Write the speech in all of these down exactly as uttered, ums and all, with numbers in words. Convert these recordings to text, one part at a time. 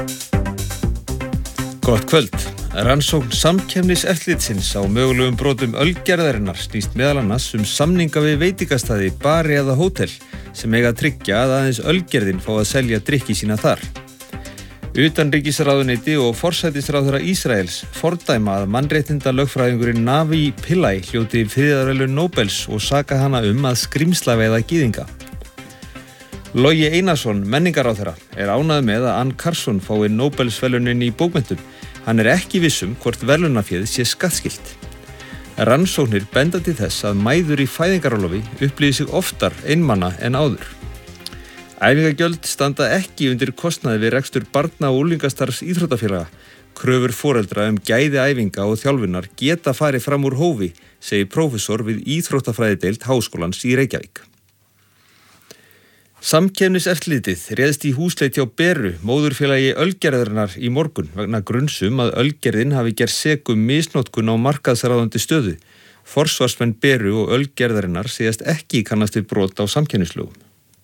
Gott kvöld. Rannsókn samkeppniseftirlitsins á mögulegum brotum ölgerðarinnar snýst meðal annars um samninga við veitingastaði, bari eða hótel sem eiga að tryggja að aðeins ölgerðin fá að selja drykki sína þar. Utanríkisráðuneyti og forsætisráðherra Ísraels fordæma að mannréttinda lögfræðingurinn Navi Pillay hljóti friðarverðlaun Nóbels og saka hana um að skrimslaveiða gyðinga. Logi Einarsson, menningarráðherra, er ánægður með að Anne Carson fái Nóbelsverðlaunin í bókmenntum. Hann er ekki viss um hvort verðlaunaféð sé skattskylt. Rannsóknir benda til þess að mæður í fæðingarorlofi upplifi sig oftar einmana en áður. Æfingagjöld standa ekki undir kostnaði við rekstur barna- og unglingastarfs íþróttafélaga. Kröfur foreldra um gæði æfinga og þjálfunar geta farið fram úr hófi, segir prófessor við íþróttafræðideild Háskólans í Reykjavík. Samkeppniseftirlitið réðst í húsleit hjá Beru, móðurfélagi ölgerðarinnar í morgun vegna grunnsum að ölgerðin hafi gerð sek um misnotkun á markaðsráðandi stöðu. Forsvarsmenn Beru og ölgerðarinnar segjast ekki kannast við brot á samkeppnislögum.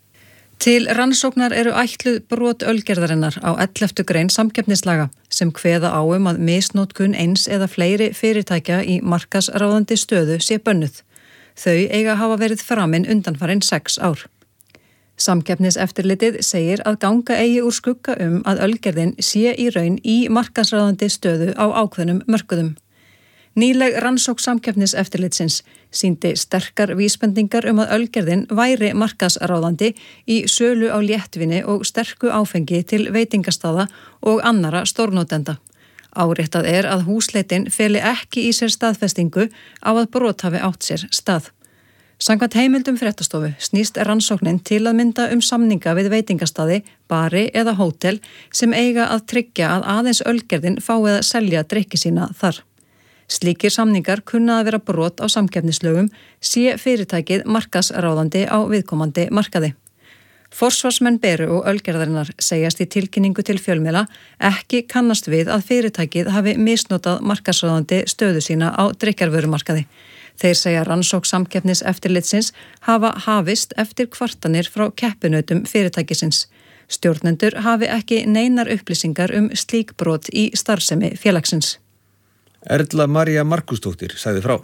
Til rannsóknar eru ætluð brot ölgerðarinnar á elleftu grein samkeppnislaga sem kveða á um að misnotkun eins eða fleiri fyrirtækja í markaðsráðandi stöðu sé bönnuð. Þau eiga hafa verið framin undanfarin sex ár. Samkeppniseftirlitið segir að ganga eigi úr skugga um að ölgerðin sé í raun í markaðsráðandi stöðu á ákveðnum mörkuðum. Nýleg rannsókn samkeppniseftirlitsins sýndi sterkar vísbendingar um að ölgerðin væri markaðsráðandi í sölu á léttvíni og sterku áfengi til veitingastaða og annara stórnotenda. Áréttað er að húsleitin feli ekki í sér staðfestingu á að brot hafi átt sér stað. Samkvæmt heimildum fréttastofu snýst rannsóknin til að mynda um samninga við veitingastaði, bari eða hótel sem eiga að tryggja að aðeins ölgerðin fái að selja drykki sína þar. Slíkir samningar kunna að vera brot á samkeppnislögum sé fyrirtækið markaðsráðandi á viðkomandi markaði. Forsvarsmenn Beru og ölgerðarinnar segjast í tilkynningu til fjölmiðla ekki kannast við að fyrirtækið hafi misnotað markaðsráðandi stöðu sína á drykkjarvörumarkaði. Þeir segja rannsókn samkeppniseftirlitsins hafa hafist eftir kvartanir frá keppinautum fyrirtækisins. Stjórnendur hafi ekki neinar upplýsingar um slík brot í starfsemi félagsins. Erla María Markusdóttir sagði frá.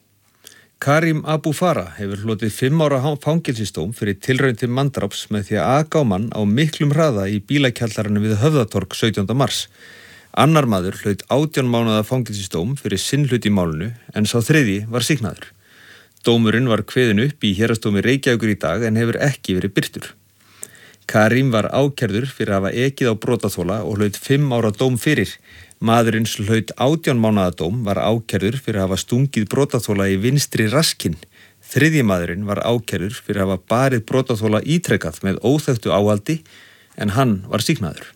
Karim Abu Farah hefur hlotið fimm ára fangelsistóm fyrir tilraun til manndráps með því að aka á mann á miklum hraða í bílakjallarinu við Höfðatorg sautjánda mars. Annar maður hlaut átján mánaða fangelsistóm fyrir sinn hlut í málinu en sá þriðji var sýknaður. Dómurinn var kveðinn upp í héraðsdómi Reykjavíkur í dag en hefur ekki verið birtur. Karim var ákærður fyrir að hafa ekið á brotaþola og hlaut fimm ára dóm fyrir. Maðurinn sem hlaut átján mánaða dóm var ákærður fyrir að hafa stungið brotaþola í vinstri raskinn. Þriðji maðurinn var ákærður fyrir að hafa barið brotaþola ítrekað með óþekktu áhaldi en hann var sýknaður.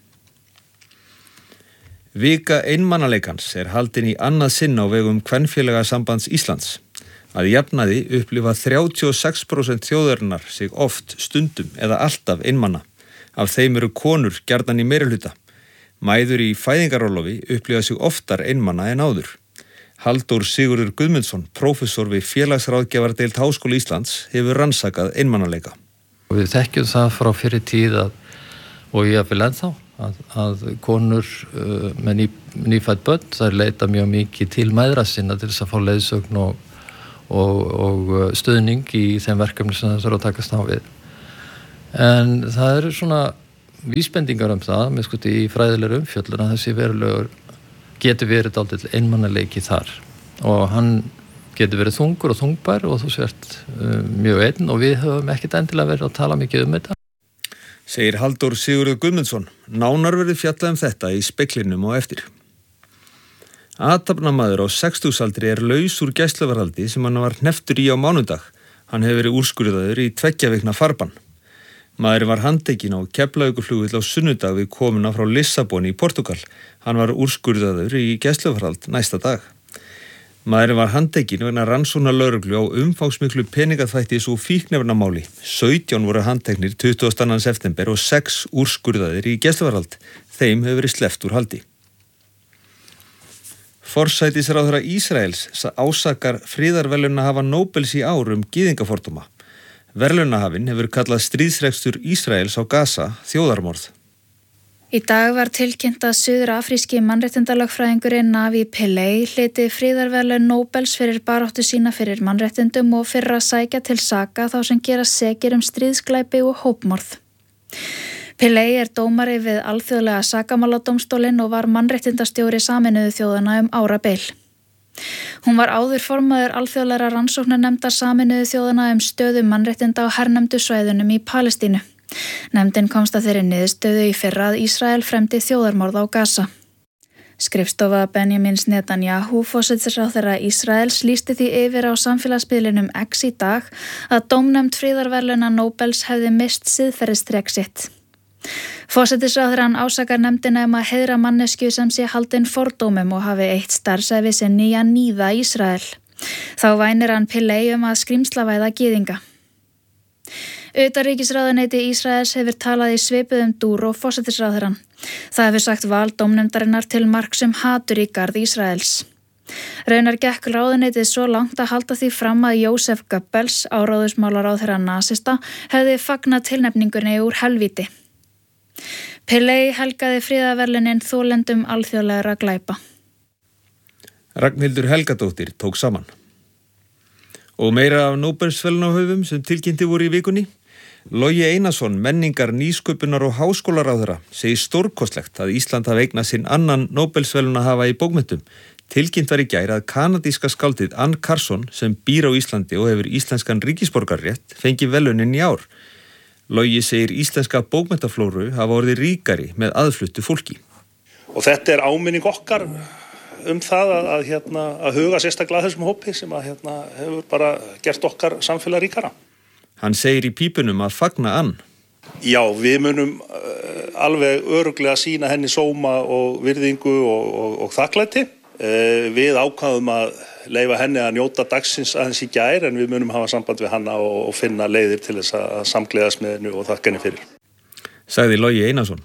Vika einmannaleikans er haldin í annað sinn á vegum Kvenfélagasambands Íslands. Að jafnaði upplifa þrjátíu og sex prósent þjóðarinnar sig oft, stundum eða alltaf einmanna. Af þeim eru konur gjarnan í meirihluta. Mæður í fæðingarorlofi upplifa sig oftar einmanna en áður. Halldór Sigurður Guðmundsson, prófessor við félagsráðgjafardeild Háskóla Íslands, hefur rannsakað einmannaleika. Við þekkjum það frá fyrir tíð að, og ég vil ennþá, að, að konur uh, með ný, nýfædd börn, þær leita mjög mikið til mæðra sinna til þess að fá leiðsögn og, og, og stuðning í þeim verkefni sem þess eru að takast á við. En það eru svona vísbendingar um það, með skuti í fræðilegri umfjöllun að þessi verulegur getur verið dálítill einmannaleiki þar og hann getur verið þungur og þungbær og þú sért uh, mjög einn og við höfum ekkert endilega verið að tala mikið um þetta. Segir Halldór Sigurður Guðmundsson. Nánar verið fjallað um þetta í Speglinum og eftir. Athafnamaður á sextugsaldri er laus úr gæsluvarðhaldi sem hann var hnepptur í á mánudag. Hann hefur verið úrskurðaður í tveggja vikna farbann. Maðurinn var handtekinn á Keflavíkurflugvöll á sunnudag við komuna frá Lissabon í Portúgal. Hann var úrskurðaður í gæsluvarðhald næsta dag. Maðurinn var handtekinn vegna rannsóknar lögreglu á umfangsmiklu peningaþvættis og fíkniefnamáli. sautján voru handteknir tuttugasta og annan september og sex úrskurðaðir í gæsluvarðhald. Þeim hefur verið sleppt úr haldi. Forsætisráðherra Ísraels ásakar friðarverðlaunahafa Nóbels í ár um gyðingafordóma. Verðlaunahafinn hefur kallað stríðsrekstur Ísraels á Gaza þjóðarmorð. Í dag var tilkynnt að suður-afríski mannréttindalögfræðingurinn Navi Pillay hlyti friðarverðlaun Nóbels fyrir baráttu sína fyrir mannréttindum og fyrir að sækja til saka þá sem gera sekir um stríðsglæpi og hópmorð. Pillay er dómari við alþjóðlega sakamáladómstólinn og var mannréttindastjóri Sameinuðu þjóðanna um árabil. Hún var áður formaður alþjóðlegra rannsóknarnefndar Sameinuðu þjóðanna um stöðu mannréttinda á hernumdu svæðunum í Palestínu. Nefndin komst að þeirri niðurstöðu í fyrra að Ísrael fremdi þjóðarmorð á Gaza. Skrifstofa Benjamins Netanyahu, forsætisráðherra Ísraels, lýsti því yfir á samfélagsmiðlinum X í dag að dómnefnd friðarverðlauna Nóbels hefði mist siðferðisþrek sitt. Forsætisráðherrann ásakar nefndina um að heiðra manneskju sem sé haldin fordómum og hafi eitt starfsævi sinni í að níða Ísrael. Þá vænir hann Pillay um að skrímslavæða gyðinga. Utanríkisráðuneyti Ísraels hefur talað í svipuðum dúr og forsætisráðherrann. Það hefur sagt val dómnefndarinnar til marks um hatur í garð Ísraels. Raunar gekk ráðuneytið svo langt að halda því fram að Jósef Goebbels, áráðusmálaráðherra nasista, hefði fagnað tilnefningunni úr helvíti. Pillay helgaði friðarverðlaunin þolendum alþjóðlegra glæpa. Ragnhildur Helgadóttir tók saman. Og meira af Nóbelsverðlaunahöfum sem tilkynnti voru í vikunni. Logi Einarsson, menningar, nýsköpunar og háskólaráðherra, segir stórkostlegt að Ísland hafi eignað sinn annan Nóbelsverðlaunahafa í bókmenntum. Tilkynnt var í gær að kanadíska skáldið Ann Carson, sem býr á Íslandi og hefur íslenskan ríkisborgarrétt, fengi verðlaunin í ár. Logi segir íslenska bókmenntaflóru hafa orðið ríkari með aðfluttu fólki. Og þetta er áminning okkar um það að, að, hérna, að huga sérstaklega þessum hópi sem að, hérna, hefur bara gert okkar samfélag ríkara. Hann segir í pípunum að fagna Ann. Já, við munum uh, alveg örugglega sýna henni sóma og virðingu og, og, og þakklæti. Uh, við ákváðum að leyfa henni að njóta dagsins aðeins í gær en við munum hafa samband við hana og, og finna leiðir til þess að samgleðast með henni og þakka henni fyrir. Sagði Logi Einarsson.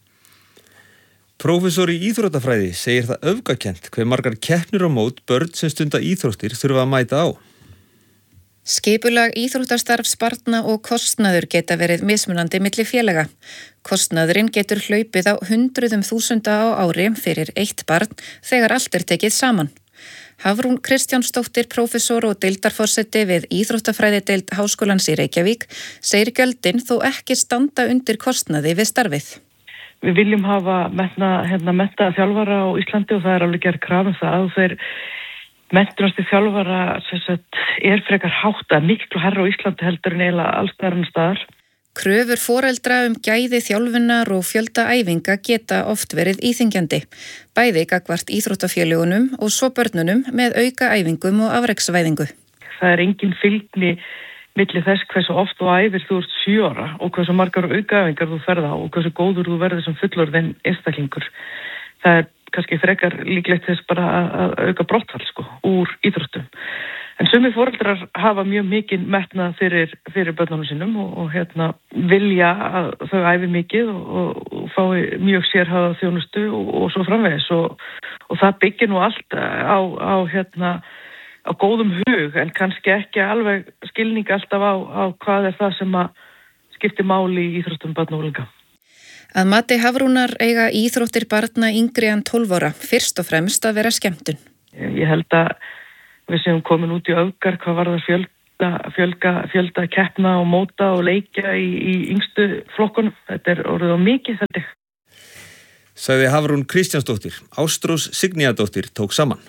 Prófessor í íþróttafræði segir það öfgakent hve margar keppnir á mót börn sem stunda íþróttir þurfa að mæta á. Skipulag íþróttastarfs barna og kostnaður geta verið mismunandi milli félaga. Kostnaðurinn getur hlaupið á hundruðum þúsunda á ári fyrir eitt barn þegar allt er tekið saman. Hafrún Kristjánsdóttir, prófessor og deildarforseti við íþróttafræðideild Háskólans í Reykjavík, segir gjöldin þó ekki standa undir kostnaði við starfið. Við viljum hafa mennta, hérna, mennta þjálfara á Íslandi og það er alveg gerð krafum það og þeir menntunasti þjálfara sagt, er frekar hátt að miklu herra á Íslandi heldur en eiginlega alls staðar en staðar. Kröfur foreldra um gæði þjálfunar og fjölda æfinga geta oft verið íþyngjandi, bæði gagnvart íþróttafélögunum og svo börnunum með auka æfingum og afreksvæðingu. Það er engin fylgni milli þess hversu oft þú æfir þú ert sjö ára og hversu margar aukaæfingar þú ferð á og hversu góður þú verður sem fullorðinn einstaklingur. Það er kannski frekar líklegt þess bara að auka brottfall sko, úr íþróttum. En sumir foreldrar hafa mjög mikinn metnað fyrir, fyrir börnunum sínum og, og hérna, vilja að þau æfi mikið og, og, og fái mjög sérhæfða þjónustu og, og svo framvegis og, og það byggir nú allt á, á, hérna, á góðum hug en kannski ekki alveg skilning alltaf á, á hvað er það sem að skiptir máli í íþróttum barna og unglinga. Að mati Hafrúnar eiga íþróttir barna yngri en tólf ára fyrst og fremst að vera skemmtun. Ég held að við séum komin út í öfgar hvað var það fjölda, fjölga, fjölda keppna og móta og leikja í, í yngstu flokkunum. Þetta er orðið á mikið þetta. Sagði Hafrún Kristjánsdóttir. Ástrós Signíadóttir tók saman.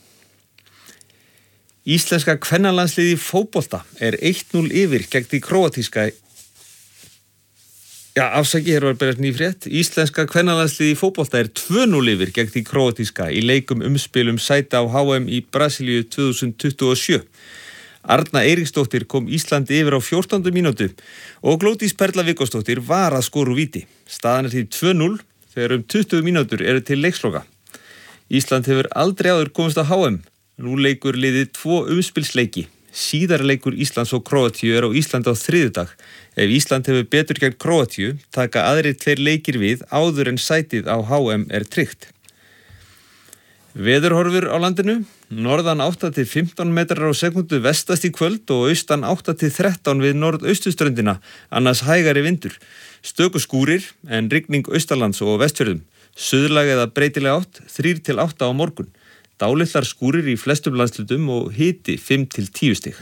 Íslenska kvennalandsliði í fótbolta er eitt núll yfir gegn því króatíska. Já, afsaki, hér var bara nýfrétt. Íslenska kvennalandsliði í fótbolta er tvö núll yfir gegn því króatíska í leikum umspilum sæta á H M í Brasilíu tvö þúsund tuttugu og sjö. Arna Eiríksdóttir kom Íslandi yfir á fjórtándu mínútu og Glódís Perla Viggósdóttir var að skora úr víti. Staðan er því tvö núll þegar um tuttugu mínútur eru til leiksloka. Ísland hefur aldrei áður komist á H M. Nú leikur liðið tvo umspilsleiki. Síðari leikur Íslands og Króatíu er á Íslandi á þriðjudag. Ef Ísland hefur betur gegn Króatíu, taka aðrir tveir leikir við áður en sætið á H M er tryggt. Veðurhorfur á landinu, norðan átta til fimmtán metrar á sekundu vestast í kvöld og austan átta til þrettán við norðausturströndina, annars hægari vindur. Stöku skúrir en rigning austalands og vestfjörðum. Suðlæg eða breytileg átt, þrír til átta á morgun. Dálitlar skúrir í flestum landslutum og hiti fimm til tíu stig.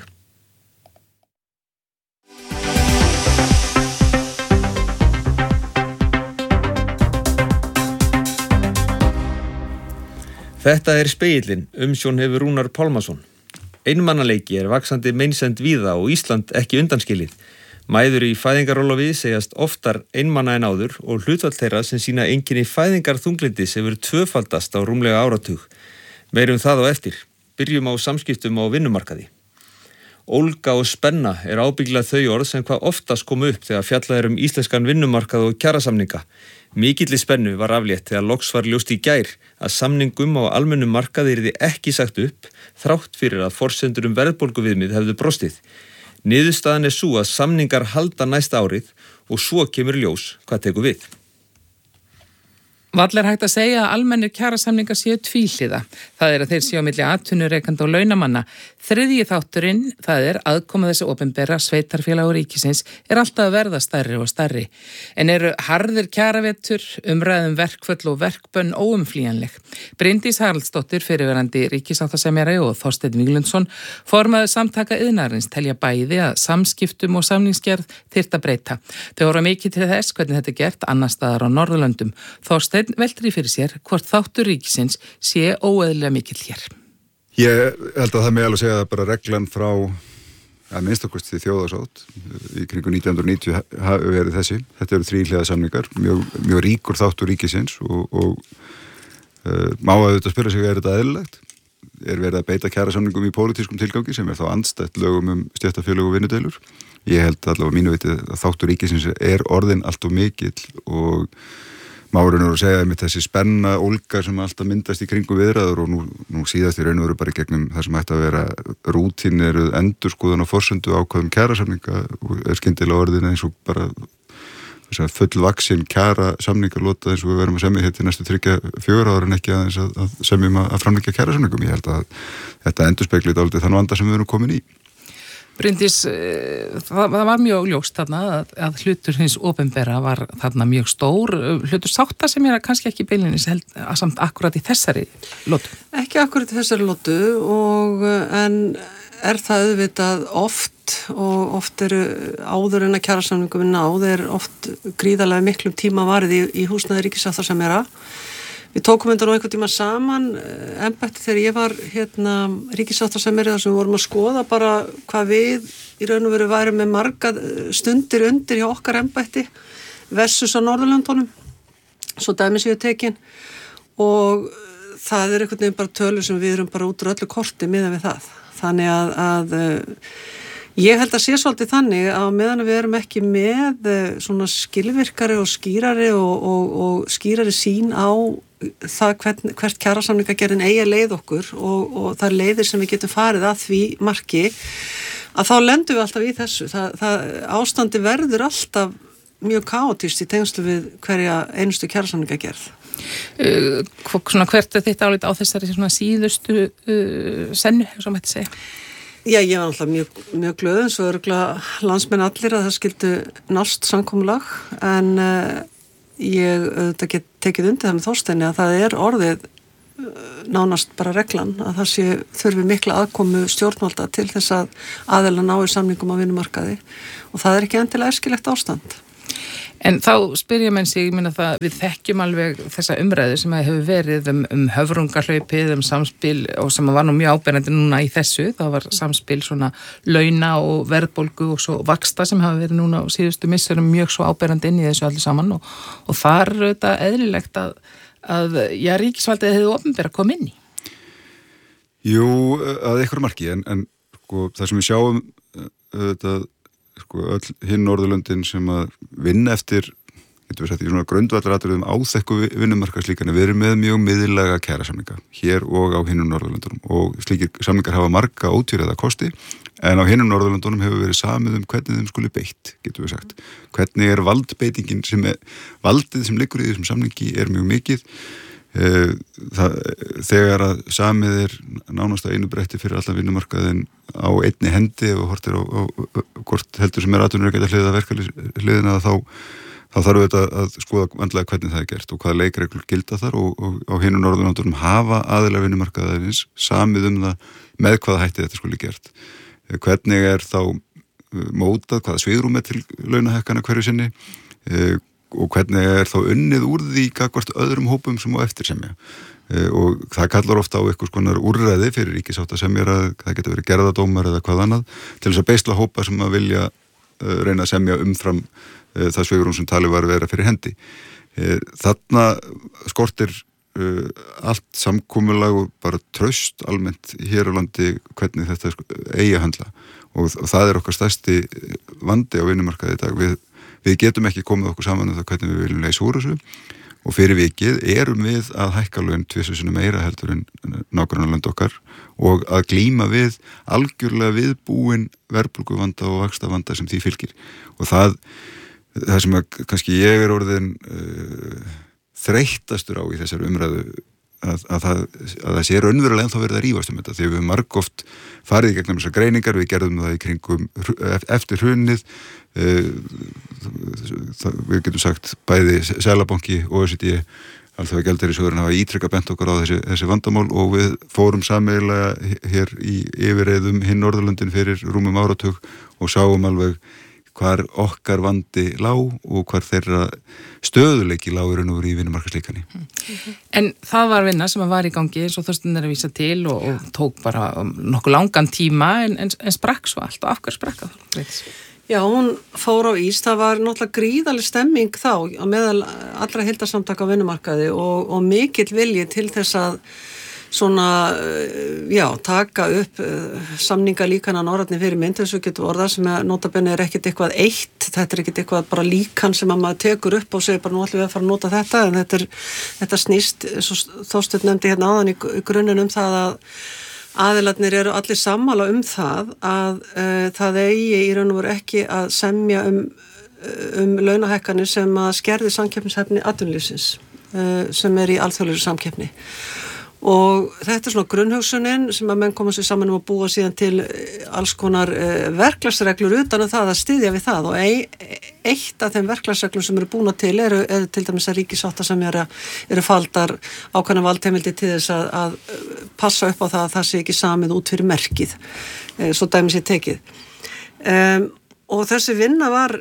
Þetta er Spegillinn, umsjón hefur Rúnar Pálmason. Einmannaleiki er vaxandi meinsend víða og Ísland ekki undanskilið. Mæður í fæðingarólofi segjast oftar einmanna en áður og hlutfall þeirra sem sína einkenni fæðingarþunglyndis hefur tvöfaldast á rúmlega áratug. Meirum það á eftir. Byrjum á samskiptum á vinnumarkaði. Ólga og spenna er ábyggilega þau orð sem hvað oftast komu upp þegar fjallað er um íslenskan vinnumarkað og kjarasamninga. Mikilli spennu var aflétt þegar loks var ljóst í gær að samningum á almennum markaði yrði ekki sagt upp þrátt fyrir að forsendur um verðbólguviðmið hefðu brostið. Niðurstaðan er sú að samningar halda næsta árið og svo kemur ljós hvað tekur við. Vall er hægt að segja að almennir kjarasamningar séu tvíhliða. Það er að þeir séu á milli atvinnurekanda og launamanna. Þriðji þátturinn, það er aðkoma þessi opinbera sveitarfélag og ríkisins, er alltaf að verða stærri og stærri. En eru harðir kjaravetur, umræðum verkföll og verkbönn óumflýjanleg. Bryndís Haraldsdóttir, fyrrverandi ríkisáttasemjari og Þorsteinn Víglundsson, formaður samtaka iðnaðarins telja bæði að samskiptum og samningsgerð þyrfti að breyta. Þau voru mikið til þess hvernig þetta er gert annar staðar á Norðurlöndum. Þorsteinn veltri fyrir sér hvort þáttur ríkisins sé óeðlilega mikill hér. Ég held að það með alveg segja að bara reglan frá að minnstakosti þjóðarsátt í kringu nítján hundruð níutíu hafi verið þessi. Þetta eru þríhliða samningar, mjög, mjög ríkur þáttur ríkisins og, og uh, má að auðvitað spyrja sig er þetta eðlilegt? Er verið að beita kjarasamningum í pólitískum tilgangi sem er þá andstætt lögum um stéttarfélög og vinnudeilur? Ég held allavega mínu viti að þáttur ríkisins er orðin allt of mikill og Márun er að segja með þessi spenna ólga sem alltaf myndast í kringu viðræður og nú, nú síðast í raun og veru bara gegnum það sem ætti að vera rútín eru endurskoðun og forsendu ákvæðum kjarasamninga og er skyndilega orðin eins og bara fullvaxin kjarasamningalota eins og við verum að semja hér til næstu tryggja fjögur ára en ekki aðeins að, að semjum að, að framlíkja kjarasamningum. Ég held að þetta endurspegli dálítið þann vanda sem við erum komin í. Bryndís, það, það var mjög ljóst þarna að, að hlutur hins opinbera var þarna mjög stór, hlutur sátta sem er kannski ekki beilinnis held að samt akkurat í þessari lotu. Ekki akkurat í þessari lotu og en er það auðvitað oft og oft eru áður en að kjarasamningum er náð er oft gríðarlega miklum tíma varið í, í húsnæði ríkissáttasemjara. Við tókum undan á einhvern tíma saman embætti þegar ég var hérna ríkissáttasemjari þar sem við vorum að skoða bara hvað við í raun og veru værum með marga stundir undir hjá okkar embætti versus á Norðurlöndunum svo dæmi séu tekin og það er einhvern veginn bara tölur sem við erum bara út úr öllu korti miðað við það. Þannig að, að ég held að sé svolítið þannig að meðan við erum ekki með svona skilvirkari og skýrari og, og, og skýrari sín á það hvern, hvert kjarasamningagerðin eigi að leið okkur og, og það er leiðir sem við getum farið að því marki að þá lendum við alltaf í þessu. Það, það ástandi verður alltaf mjög kaotist í tengslu við hverja einustu kjarasamningagerð. Uh, svona hvert er þitt álit á þessari svona síðustu uh, sennu, sem mætti segja? Já, ég var alltaf mjög, mjög glöð eins og örugglega landsmenn allir að það skildu nást samkomulag en uh, ég auðvitað get tekið undir það með Þorsteini að það er orðið uh, nánast bara reglan að það sé þurfi mikla aðkomu stjórnvalda til þess að aðeila ná í samningum á vinnumarkaði og það er ekki endilega æskilegt ástand. En þá spyrja menn sig, ég minna það, við þekkjum alveg þessa umræðu sem hefur verið um, um höfrungahlaupið, um samspil og sem var nú mjög áberandi núna í þessu, það var samspil svona launa og verðbólgu og svo vaxta sem hafa verið núna á síðustu misserum mjög svo áberandi inn í þessu allir saman og, og það er þetta eðlilegt að, að já, ríkisvaldið hefði opinbera komið inn í. Jú, að einhverju marki, en, en sko, það sem við sjáum þetta sko öll hinn Norðurlöndin sem að vinna eftir, getur við sagt, í svona grundvallaratriðum áþekku vinnumarkaðslíkana, við erum með mjög miðlæga kjarasamninga hér og á hinnum Norðurlöndunum og slíkir samningar hafa marga ótvíræða kosti en á hinnum Norðurlöndunum hefur verið samið um hvernig þeim skuli beitt, getur við sagt. Hvernig er valdbeitingin sem er, valdið sem liggur í þessum samningi er mjög mikið Það, þegar að samið er nánast að einu bretti fyrir allan vinnumarkaðin á einni hendi og hortir á, á, á hvort heldur sem er atvinnurekandi að hliða verkalýðsliðina þá, þá þarf þetta að skoða vandlega hvernig það er gert og hvaða leikreglur gilda þar og, og á hinum Norðurlöndunum hafa aðilar vinnumarkaðarins samið um það með hvaða hætti þetta skuli gert. Hvernig er þá mótað, hvaða svigrúm er til launahækkana hverju sinni og hvernig er þá unnið úr því gagnvart öðrum hópum sem á eftir semja og það kallar ofta á eitthvað konar úrræði fyrir ríkissáttasemjara, það getur verið gerðadómar eða hvað annað til þess að beisla hópa sem að vilja reyna að semja umfram það svigrúm sem talið var að vera fyrir hendi. Þarna skortir allt samkomulag og bara traust almennt hér á landi hvernig þetta eigi að handla og það er okkar stærsti vandi á vinnumarkaði í dag. Við Við getum ekki komið okkur saman um það hvernig við viljum leysa úr þessu og fyrir vikið erum við að hækka laun tvisvar sinnum meira heldur en nágrannalönd okkar og að glíma við algjörlega viðbúin verðbólguvanda og vaxtavanda sem því fylgir. Og það, það sem að kannski ég er orðin uh, þreyttastur á í þessari umræðu að, að, það, að það sé raunverulega ennþá verið að rífast um þetta því við margoft farið í gegnum þessar greiningar, við gerðum það í kringum eftir hrunnið. Við getum sagt bæði Seðlabanki, O E C D, Alþjóðagjaldeyrissjóðurinn hafa ítrekað bent okkur á þessi, þessi vandamál og við fórum sameiginlega hér í yfirreiðum hinn Norðurlöndin fyrir rúmum áratug og sáum alveg hvar okkar vandi lá og hvar þeirra stöðuleiki lá í raun og veru í vinnumarkaðslíkani. En það var vinna sem var í gangi eins og Þorsteinn er að vísa til og, og tók bara nokkuð langan tíma en, en, en sprakk svo allt og af hverju sprakk það? Já, hún fór á ís, það var náttúrulega gríðaleg stemming þá á meðal allra heildarsamtaka á vinnumarkaði og, og mikill vilji til þess að svona, já, taka upp samninga líkana norrænni fyrir mynd, þessu getur orðað sem að notabenni er ekkit eitthvað eitt, þetta er ekkit eitthvað bara líkan sem að maður tekur upp og segir bara nú ætlum við að fara að nota þetta, en þetta, er, þetta snýst, eins og Þorsteinn nefndi hérna áðan í grunninn um það að aðilarnir eru allir sammála um það að uh, það eigi í raun og veru ekki að semja um, um launahækkanir sem að skerði samkeppnishæfni atvinnulífsins uh, sem er í alþjóðlegri samkeppni. Og þetta er svona grunnhugsunin sem að menn koma sér saman um að búa síðan til alls konar verklagsreglur utan að það að styðja við það og eitt af þeim verklagsreglum sem eru búna til eru, eru til dæmis að ríkissáttasemjara eru faldar ákveðna valdheimildi til þess að, að passa upp á það að það sé ekki samið út fyrir merkið, svo dæmis ég tekið. Um, og þessi vinna var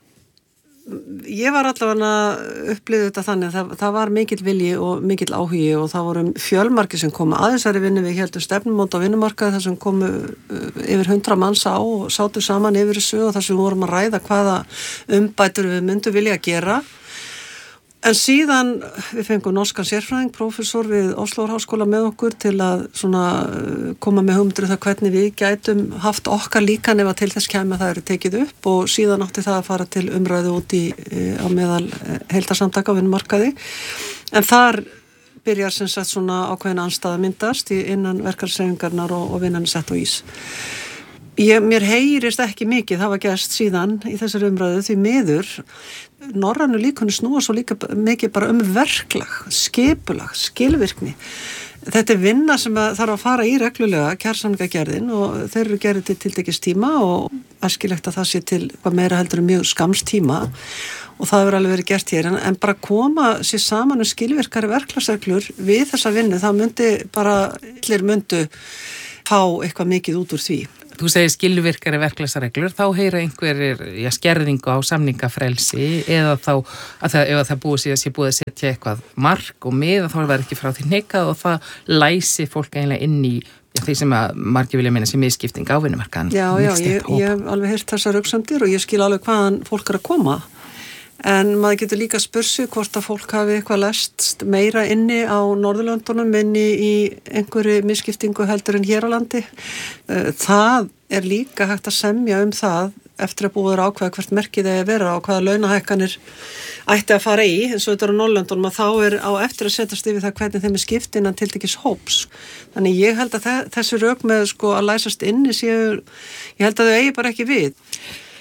ég var allavega að upplifa þetta þannig að það, það var mikill vilji og mikill áhugi og það voru fjölmargir sem komu að þessari vinnu, við heldum stefnumót á vinnumarkaði þar sem komu yfir hundra manns á og sátu saman yfir þessu og þar sem vorum að ræða hvaða umbætur við myndum vilja að gera. En síðan við fengum norskan sérfræðing, prófessor við Óslóarháskóla með okkur til að svona koma með hugmyndir um það hvernig við gætum haft okkar líkan ef að til þess kæmi að það eru tekið upp og síðan átti það að fara til umræðu út í á meðal heildarsamtaka á vinnumarkaði. En þar byrjar sem sagt svona ákveðin andstaða myndast í innan verkalýðshreyfingarinnar og, og vinnan sett á ís. Ég, mér heyrist ekki mikið hafa gerst síðan í þessari umræðu því miður norrænu líkunni snúa svo líka mikið bara um verklag, skipulag, skilvirkni. Þetta er vinna sem að þarf að fara í reglulega kjarasamningagerðin og þeir eru gerðið til tiltekins tíma og æskilegt að það sé til hvað meira heldur um mjög skamms tíma og það hefur alveg verið gert hér en, en bara koma sér saman um skilvirkari verklagsreglur við þessa vinnu, það myndi bara allir myndu fá eitthvað mikið út úr því. Þú segir skilvirkari verklagsreglur, þá heyra einhverjir ja, skerðingu á samningafrelsi eða þá að það, ef það búið síðan sé búið að setja eitthvað mark og með þá verður ekki frá því hneikað og það læsi fólk eiginlega inn í ja, því sem að margir vilja meina sem miðskipting á vinnumarkaðan. Já, já, ég, ég hef alveg heyrt þessar röksemdir og ég skil alveg hvaðan fólk er að koma. En maður getur líka spurt sig hvort að fólk hafi eitthvað læst meira inni á Norðurlöndunum inni í einhverju misskiptingu heldur en hér á landi. Það er líka hægt að semja um það eftir að búið að ákveða hvert merkið eigi að vera og hvaða launahækkanir ætti að fara í, eins og þetta er á Norðurlöndunum að þá er á eftir að setjast yfir það hvernig þeim er skipt innan tiltekins hóps. Þannig ég held að þessi rök með sko að læsast inni séu, ég held að þau eigi bara ekki við.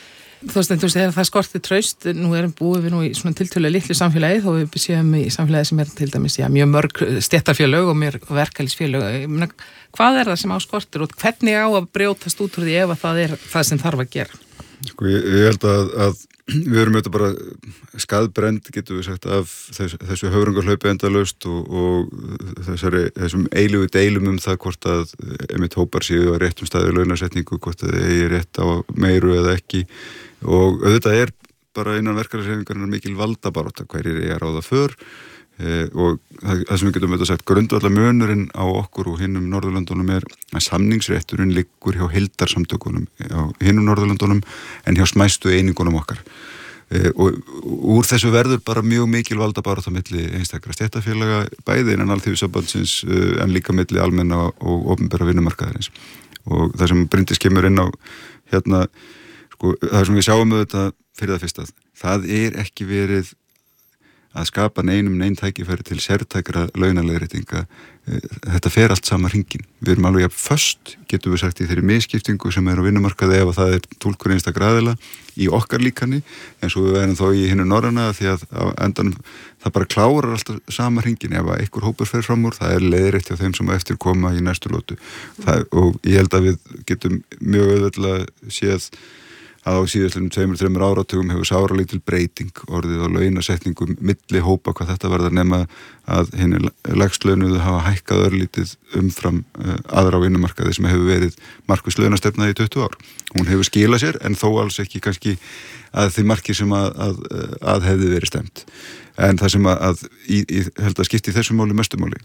Þú veist, en þú veist, þegar það skorti traust, nú erum búið við nú í svona tiltölulega litlu samfélagi, þó við séum í samfélagi sem er til dæmis, já, mjög mörg stéttarfélög og mjög verkalýsfélög. Hvað er það sem á skortir og hvernig á að brjótast út úr því ef að það er það sem þarf að gera? Sko, ég, ég held að, að við erum auðvitað bara skaðbrend, getum við sagt, af þess, þessu höfrungarhlaupi endalaust og, og þessari, þessum eilífu deilum um það hvort að einmitt hópar séu að réttum staði launasetningu, hvort að þeir eru rétt á meiru eða ekki og auðvitað er bara innan verkalýðshreyfingarinnar mikil valdabarátta hverjir eiga að ráða för eh, og það, það sem við getum auðvitað sagt grundvallar munurinn á okkur og hinnum Norðurlöndunum er að samningsrétturinn liggur hjá heildarsamtökunum á hinnum Norðurlöndunum en hjá smæstu einingunum okkar eh, og úr þessu verður bara mjög mikil valdabarátta milli einstakra stéttarfélaga bæði innan Alþýðusambandsins eh, en líka milli almenna og opinbera vinnumarkaðarins og það sem Bryndís kemur inn á hérna sko, það sem við sjáum auðvitað fyrir það fyrsta, það er ekki verið að skapa neinum neinn tækifæri til sértækra launaleiðréttinga. Þetta fer allt sama hringin. Við erum alveg föst, getum við sagt, í þeirri misskiptingu sem er á vinnumarkaði ef það er túlkur einstakra aðila í okkar líkani, en svo við erum þá í hinu norræna því að á endanum það bara klárar alltaf sama hringin. Ef einhver hópur fer fram úr, það er leiðrétt hjá þeim sem eftir koma í næstu lótu. Það, og ég held að við getum mjög auðvitað séð að á síðastlinnum tveimur, þreimur áratugum hefur sáralítil breyting orðið á launasetningum milli hópa hvað þetta varðar nema að hinni lægstlaunuðu hafa hækkað örlítið umfram uh, aðra á vinnumarkaði sem hefur verið markviss launastefna í tuttugu ár. Hún hefur skilað sér en þó alls ekki kannski að því marki sem að, að, að hefði verið stemt. En það sem að, að í, í, held að skipti í þessu máli mestumáli.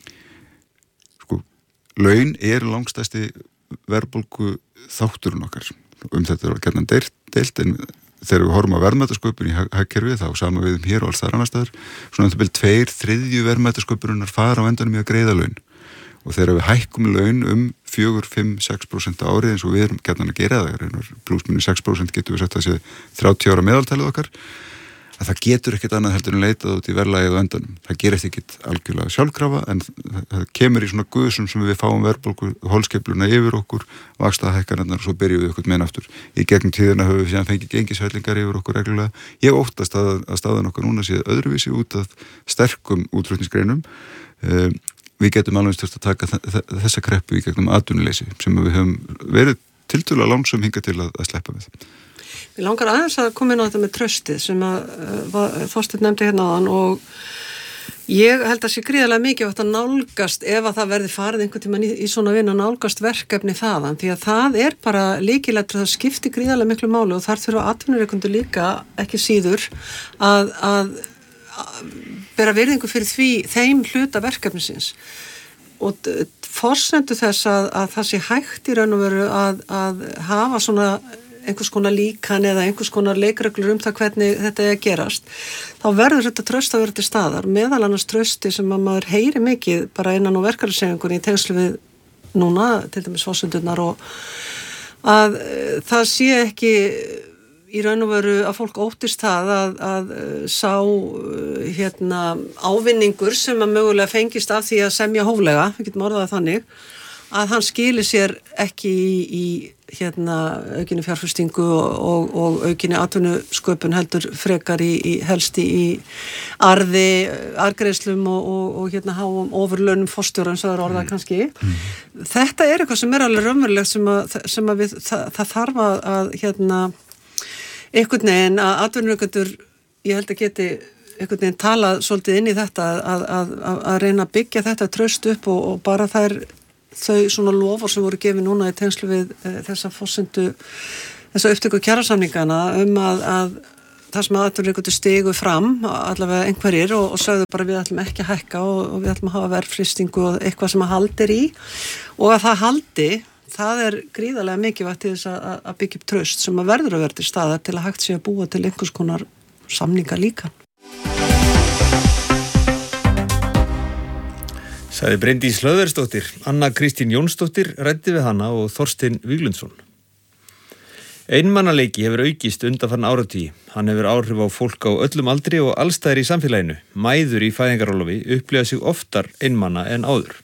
Sko, laun er langstæsti verðbólgu þátturinn okkar. Um þetta er gerðan deilt, deilt en þegar við horfum á verðmætasköpun í hagkerfið þá sama við um hér og alls þar annar staðar svona þetta byrjum tveir, þriðju verðmætasköpunar fara á endanum í að greiða laun og þegar við hækkum laun um fjögur, fimm, sex prósent á árið eins og við erum gerðan að gera það pluss minni sex prósent getur við sett að sé þrjátíu ára meðaltalið okkar að það getur ekkert annað heldur en leitað út í verðlagið á endanum. Það gerist ekkert algjörlega sjálfkrafa en það kemur í svona guðsum sem við fáum verðbólgu hólskeifluna yfir okkur, vaxtahækkanirnar og svo byrjum við okkur meina aftur. Í gegnum tíðina höfum við síðan fengið gengisfellingar yfir okkur reglulega. Ég óttast að, að staðan okkar núna sé öðruvísi út af sterkum útflutningsgreinum. Um, við getum alveg stjórn að taka þessa kreppu í gegnum atvinnuleysi sem við höfum verið tiltölulega lánsum hingað til að, að sleppa við. Við langar aðeins að koma inn á þetta með tröstið sem að uh, Þorsteinn nefndi hérna áðan og ég held að sé gríðarlega mikið átt að nálgast ef að það verði farið einhvern tímann í, í svona vinna nálgast verkefni þaðan því að það er bara líkilegt það skiptir gríðarlega miklu máli og þar þurfa atvinnureikendur líka ekki síður að, að, að bera virðingu fyrir því þeim hluta verkefnisins og forsendu þess að, að það sé hægt í raun og veru að, að hafa svona einhvers konar líkan eða einhvers konar leikreglur um það hvernig þetta er að gerast, þá verður þetta traust að vera til staðar, meðal annars trausti sem að maður heyri mikið bara innan á verkalýðshreyfingunni í tengslu við núna, til dæmis forsendurnar og að það sé ekki í raun og veru að fólk óttist það að, að sá hérna ávinningur sem að mögulega fengist af því að semja hóflega, við getum orðað þannig, að hann skili sér ekki í, í hérna aukinni fjárfestingu og, og, og aukinni atvinnusköpun heldur frekar í, í helsti í arði, arðgreiðslum og, og, og hérna háum ofurlaunum forstjóran sem það er orðað mm. kannski. Mm. Þetta er eitthvað sem er alveg raunverulegt sem að, sem að við, það, það þarf að, að hérna einhvern veginn að atvinnureikendur, ég held að geti einhvern veginn talað svolítið inn í þetta að, að, að, að reyna að byggja þetta traust upp og, og bara það er þau svona lofur sem voru gefið núna í tengslu við e, þessa forsendu, þessa upptöku kjarasamningana um að, að það sem atvinnureikendur stigu fram, allavega einhverjir og, og sögðu bara við ætlum ekki að hækka og, og við ætlum að hafa verðfrystingu og eitthvað sem að haldir í og að það haldi, það er gríðarlega mikilvægt til þess að, að byggja upp traust sem að verður að verða til staðar til að hægt sé að búa til einhvers konar samninga líka. Sagði Bryndís Hlöðversdóttir, Anna Kristín Jónsdóttir ræddi við hana og Þorsteinn Víglundsson. Einmannaleiki hefur aukist undanfarn áratugi. Hann hefur áhrif á fólk á öllum aldri og allstæðir í samfélaginu. Mæður í fæðingarorlofi upplifa sig oftar einmanna en áður.